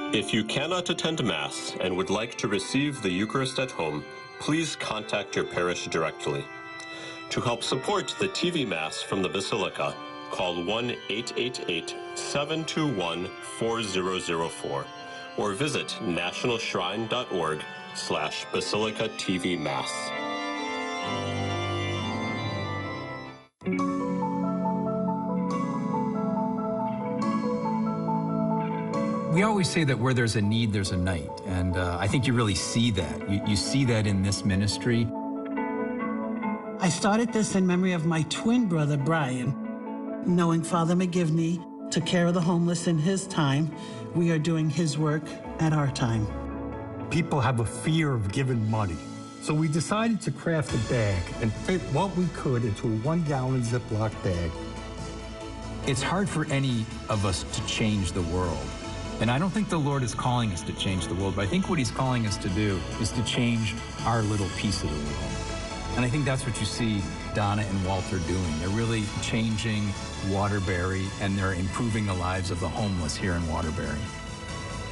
If you cannot attend Mass and would like to receive the Eucharist at home, please contact your parish directly. To help support the TV Mass from the Basilica, call 1-888-721-4004 or visit nationalshrine.org/Basilica TV Mass. We always say that where there's a need, there's a night. And I think you really see that. You see that in this ministry. I started this in memory of my twin brother, Brian. Knowing Father McGivney took care of the homeless in his time, we are doing his work at our time. People have a fear of giving money. So we decided to craft a bag and fit what we could into a 1-gallon Ziploc bag. It's hard for any of us to change the world. And I don't think the Lord is calling us to change the world, but I think what he's calling us to do is to change our little piece of the world. And I think that's what you see Donna and Walter doing. They're really changing Waterbury, and they're improving the lives of the homeless here in Waterbury.